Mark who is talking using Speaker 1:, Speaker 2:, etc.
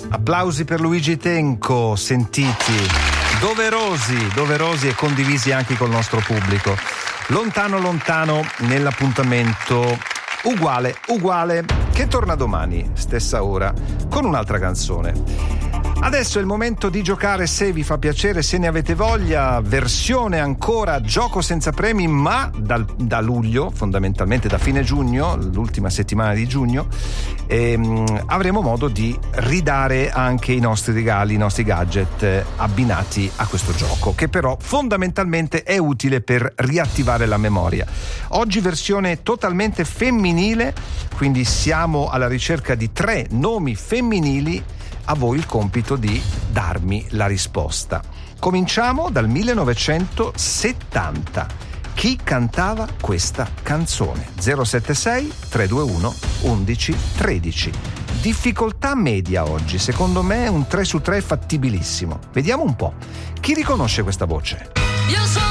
Speaker 1: Applausi per Luigi Tenco, sentiti, doverosi e condivisi anche col nostro pubblico. Lontano nell'appuntamento uguale, che torna domani, stessa ora, con un'altra canzone. Adesso è il momento di giocare, se vi fa piacere, se ne avete voglia, versione ancora gioco senza premi, ma da luglio, fondamentalmente da fine giugno, l'ultima settimana di giugno, avremo modo di ridare anche i nostri regali, i nostri gadget abbinati a questo gioco, che però fondamentalmente è utile per riattivare la memoria. Oggi versione totalmente femminile, quindi siamo alla ricerca di 3 nomi femminili. A voi il compito di darmi la risposta. Cominciamo dal 1970. Chi cantava questa canzone? 076 321 11 13. Difficoltà media oggi, secondo me un 3 su 3 fattibilissimo. Vediamo un po'. Chi riconosce questa voce?